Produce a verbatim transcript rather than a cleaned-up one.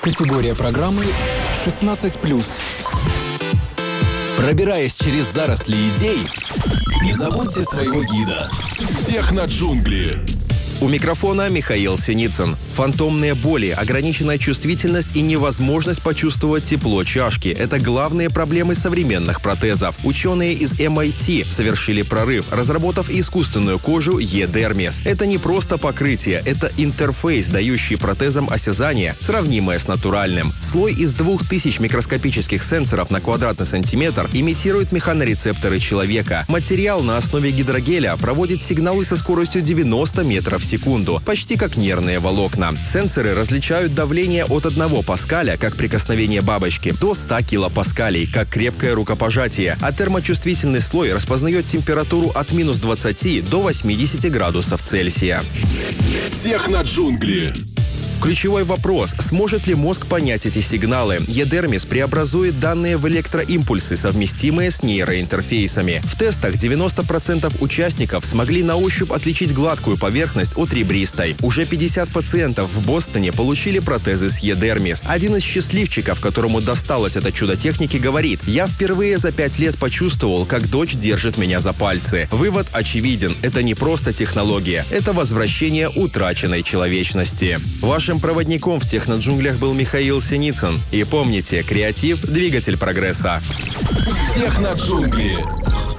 Категория программы шестнадцать плюс. Пробираясь через заросли идей, не забудьте своего гида. Техноджунгли. У микрофона Михаил Синицын. Фантомные боли, ограниченная чувствительность и невозможность почувствовать тепло чашки – это главные проблемы современных протезов. Ученые из эм ай ти совершили прорыв, разработав искусственную кожу E-Dermis. Это не просто покрытие, это интерфейс, дающий протезам осязание, сравнимое с натуральным. Слой из двух тысяч микроскопических сенсоров на квадратный сантиметр имитирует механорецепторы человека. Материал на основе гидрогеля проводит сигналы со скоростью девяносто метров в секунду, почти как нервные волокна. Сенсоры различают давление от одного паскаля, как прикосновение бабочки, до ста килопаскалей, как крепкое рукопожатие, а термочувствительный слой распознает температуру от минус двадцати до восьмидесяти градусов Цельсия. Техноджунгли. Ключевой вопрос – сможет ли мозг понять эти сигналы? E-Dermis преобразует данные в электроимпульсы, совместимые с нейроинтерфейсами. В тестах девяносто процентов участников смогли на ощупь отличить гладкую поверхность от ребристой. Уже пятьдесят пациентов в Бостоне получили протезы с E-Dermis. Один из счастливчиков, которому досталось это чудо техники, говорит: «Я впервые за пять лет почувствовал, как дочь держит меня за пальцы». Вывод очевиден – это не просто технология, это возвращение утраченной человечности. Вашим проводником в техноджунглях был Михаил Синицын. И помните, креатив – двигатель прогресса. Техноджунгли.